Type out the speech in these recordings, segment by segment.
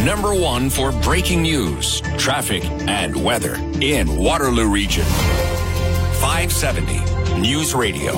number one for breaking news, traffic, and weather in Waterloo Region. 570 News Radio.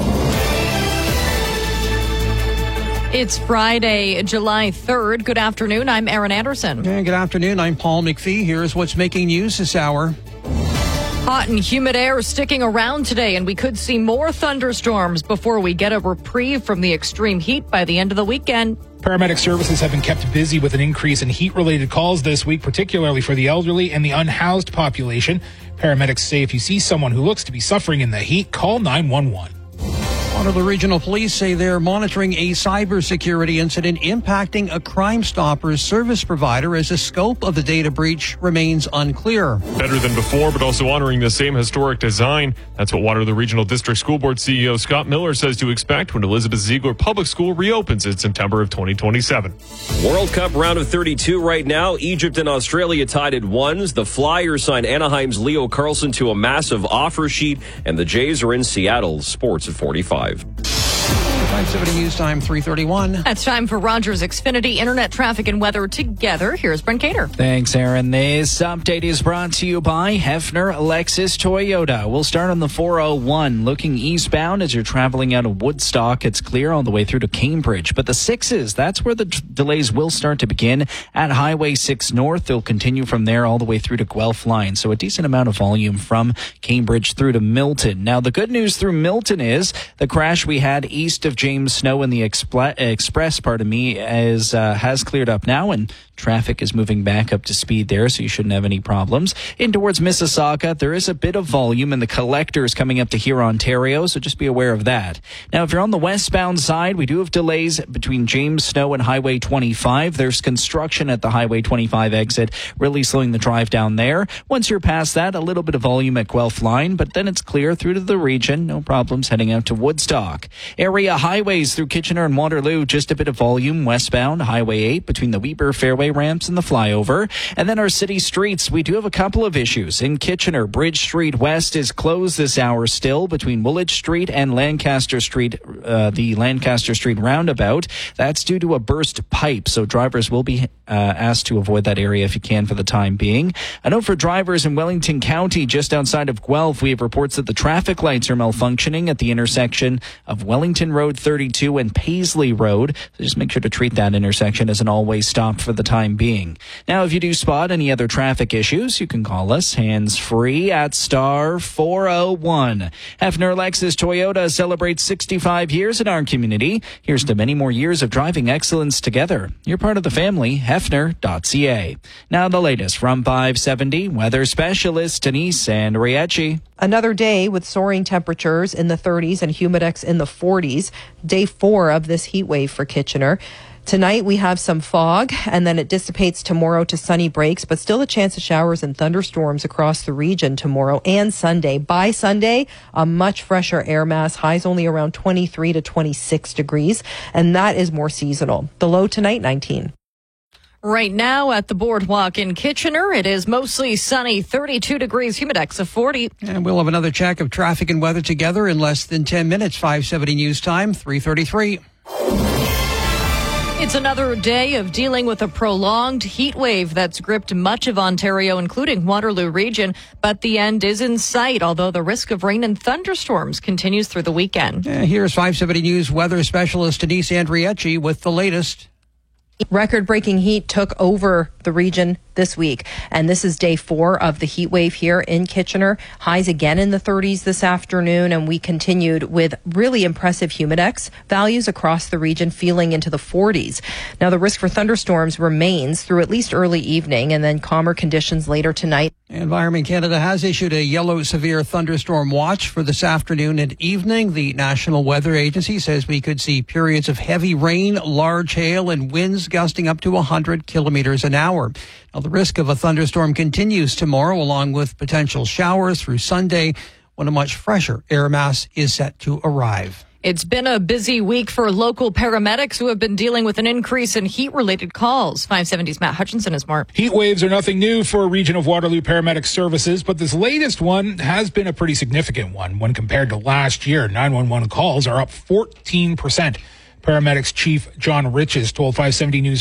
It's Friday, July 3rd. Good afternoon. I'm Erin Anderson. And good afternoon. I'm Paul McPhee. Here's what's making news this hour. Hot and humid air sticking around today, and we could see more thunderstorms before we get a reprieve from the extreme heat by the end of the weekend. Paramedic services have been kept busy with an increase in heat-related calls this week, particularly for the elderly and the unhoused population. Paramedics say if you see someone who looks to be suffering in the heat, call 911. Waterloo Regional Police say they're monitoring a cybersecurity incident impacting a Crime Stoppers service provider as the scope of the data breach remains unclear. Better than before, but also honoring the same historic design. That's what Waterloo Regional District School Board CEO Scott Miller says to expect when Elizabeth Ziegler Public School reopens in September of 2027. World Cup round of 32 right now. Egypt and Australia tied at ones. The Flyers signed Anaheim's Leo Carlsson to a massive offer sheet, and the Jays are in Seattle. Sports at 45. 570 News Time, 3:31. It's time for Rogers Xfinity Internet Traffic and Weather together. Here's Brent Cater. Thanks, Aaron. This update is brought to you by Hefner Lexus Toyota. We'll start on the 401 looking eastbound as you're traveling out of Woodstock. It's clear all the way through to Cambridge. But the 6s, that's where the delays will start to begin. At Highway 6 North, they'll continue from there all the way through to Guelph Line. So a decent amount of volume from Cambridge through to Milton. Now, the good news through Milton is the crash we had east of James Snow in the Express, has cleared up now, and traffic is moving back up to speed there, so you shouldn't have any problems. In towards Mississauga, there is a bit of volume, and the collector is coming up to here, Ontario, so just be aware of that. Now, if you're on the westbound side, we do have delays between James Snow and Highway 25. There's construction at the Highway 25 exit, really slowing the drive down there. Once you're past that, a little bit of volume at Guelph Line, but then it's clear through to the region. No problems heading out to Woodstock. Area highways through Kitchener and Waterloo, just a bit of volume westbound. Highway 8 between the Weber Fairway ramps and the flyover. And then our city streets, we do have a couple of issues. In Kitchener, Bridge Street West is closed this hour still between Woolwich Street and Lancaster Street, the Lancaster Street roundabout. That's due to a burst pipe, so drivers will be asked to avoid that area if you can for the time being. A note for drivers in Wellington County, just outside of Guelph, we have reports that the traffic lights are malfunctioning at the intersection of Wellington Road 32 and Paisley Road. So just make sure to treat that intersection as an always stop for the time being. Now, if you do spot any other traffic issues, you can call us hands-free at star 401. Hefner Lexus Toyota celebrates 65 years in our community. Here's to many more years of driving excellence together. You're part of the family, Hefner.ca. Now the latest from 570 weather specialist Denise Andriecci. Another day with soaring temperatures in the 30s and humidex in the 40s. Day 4 of this heat wave for Kitchener. Tonight we have some fog, and then it dissipates tomorrow to sunny breaks, but still a chance of showers and thunderstorms across the region tomorrow and Sunday. By Sunday, a much fresher air mass, highs only around 23 to 26 degrees, and that is more seasonal. The low tonight, 19. Right now at the Boardwalk in Kitchener, it is mostly sunny, 32 degrees, humidex of 40. And we'll have another check of traffic and weather together in less than 10 minutes. 570 News Time, 3:33. It's another day of dealing with a prolonged heat wave that's gripped much of Ontario, including Waterloo Region. But the end is in sight, although the risk of rain and thunderstorms continues through the weekend. Here's 570 News weather specialist Denise Andriecci with the latest. Record-breaking heat took over the region this week, and this is day 4 of the heat wave here in Kitchener. Highs again in the 30s this afternoon, and we continued with really impressive humidex values across the region, feeling into the 40s. Now, the risk for thunderstorms remains through at least early evening, and then calmer conditions later tonight. Environment Canada has issued a yellow severe thunderstorm watch for this afternoon and evening. The National Weather Agency says we could see periods of heavy rain, large hail, and winds gusting up to 100 kilometers an hour. Now, the risk of a thunderstorm continues tomorrow, along with potential showers through Sunday, when a much fresher air mass is set to arrive. It's been a busy week for local paramedics who have been dealing with an increase in heat-related calls. 570's Matt Hutchinson is more. Heat waves are nothing new for Region of Waterloo paramedic services, but this latest one has been a pretty significant one when compared to last year. 911 calls are up 14%. Paramedics Chief John Riches told 570 News